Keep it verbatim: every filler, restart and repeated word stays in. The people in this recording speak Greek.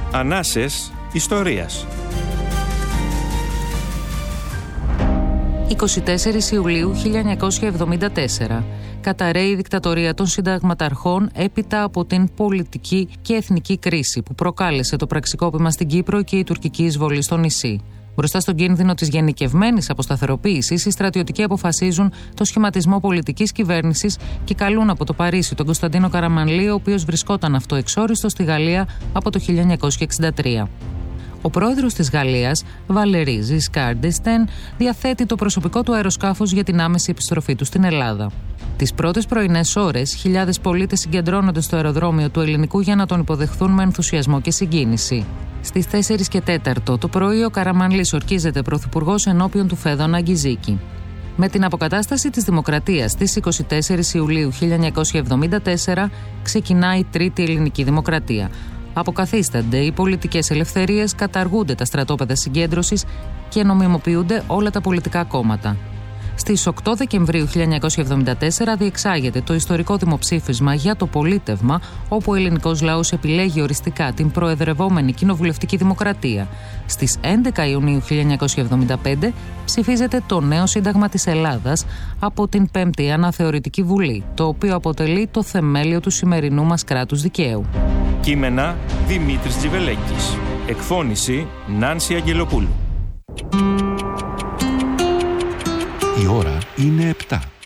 Ανάσες ιστορίας. εικοστή τέταρτη Ιουλίου χίλια εννιακόσια εβδομήντα τέσσερα. Καταρρέει η δικτατορία των συνταγματαρχών έπειτα από την πολιτική και εθνική κρίση που προκάλεσε το πραξικόπημα στην Κύπρο και η τουρκική εισβολή στο νησί. Μπροστά στον κίνδυνο της γενικευμένης αποσταθεροποίησης, οι στρατιωτικοί αποφασίζουν το σχηματισμό πολιτικής κυβέρνησης και καλούν από το Παρίσι τον Κωνσταντίνο Καραμανλή, ο οποίος βρισκόταν αυτοεξόριστο στη Γαλλία από το χίλια εννιακόσια εξήντα τρία. Ο πρόεδρος της Γαλλίας, Βαλερί Ζισκάρ ντ'Εστέν, διαθέτει το προσωπικό του αεροσκάφος για την άμεση επιστροφή του στην Ελλάδα. Τις πρώτες πρωινές ώρες, χιλιάδες πολίτες συγκεντρώνονται στο αεροδρόμιο του Ελληνικού για να τον υποδεχθούν με ενθουσιασμό και συγκίνηση. Στις τέσσερις και τέταρτο το πρωί, ο Καραμανλής ορκίζεται πρωθυπουργός ενώπιον του Φέδωνα Γκιζίκη. Με την αποκατάσταση της Δημοκρατίας στις εικοστή τέταρτη Ιουλίου χίλια εννιακόσια εβδομήντα τέσσερα, ξεκινάει η Τρίτη Ελληνική Δημοκρατία. Αποκαθίστανται οι πολιτικές ελευθερίες, καταργούνται τα στρατόπεδα συγκέντρωσης και νομιμοποιούνται όλα τα πολιτικά κόμματα. Στις οκτώ Δεκεμβρίου χίλια εννιακόσια εβδομήντα τέσσερα διεξάγεται το ιστορικό δημοψήφισμα για το πολίτευμα, όπου ο ελληνικός λαός επιλέγει οριστικά την προεδρευόμενη κοινοβουλευτική δημοκρατία. Στις έντεκα Ιουνίου χίλια εννιακόσια εβδομήντα πέντε ψηφίζεται το νέο Σύνταγμα της Ελλάδας από την Πέμπτη Αναθεωρητική Βουλή, το οποίο αποτελεί το θεμέλιο του σημερινού μας κράτους δικαίου. Κείμενα Δημήτρης Τζιβελέκης. Εκφώνηση Νάνση Αγγελοπούλου. Η ώρα είναι επτά.